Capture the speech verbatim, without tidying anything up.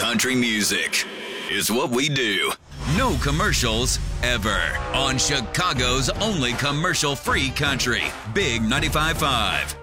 country music is what we do. No commercials ever on Chicago's only commercial-free country, Big ninety-five point five.